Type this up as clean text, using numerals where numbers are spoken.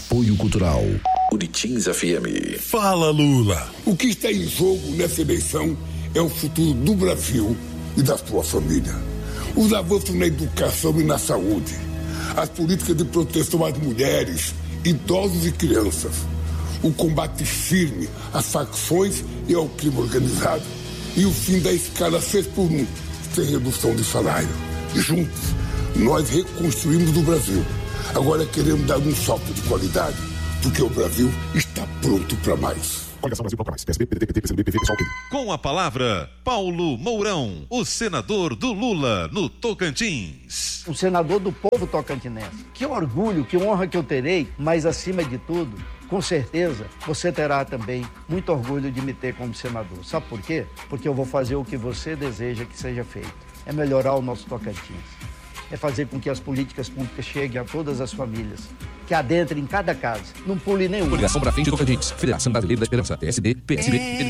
Apoio Cultural Buritins FM. Fala, Lula. O que está em jogo nessa eleição é o futuro do Brasil e da sua família. Os avanços na educação e na saúde, as políticas de proteção às mulheres, idosos e crianças, o combate firme às facções e ao crime organizado e o fim da escala 6x1, sem redução de salário. Juntos, nós reconstruímos o Brasil. Agora queremos dar um salto de qualidade, porque o Brasil está pronto para mais. Coligação Brasil Procura Mais. PSB, PDT, PT, PCdoB, PV, PSOL, Com a palavra, Paulo Mourão, o senador do Lula, no Tocantins. O senador do povo tocantinense. Que orgulho, que honra que eu terei, mas acima de tudo, com certeza, você terá também muito orgulho de me ter como senador. Sabe por quê? Porque eu vou fazer o que você deseja que seja feito. É melhorar o nosso Tocantins. É fazer com que as políticas públicas cheguem a todas as famílias, que adentrem em cada casa, não pule nenhum. Coligação pra frente do Tocantins. Federação Brasileira da Esperança. PSD, PSB.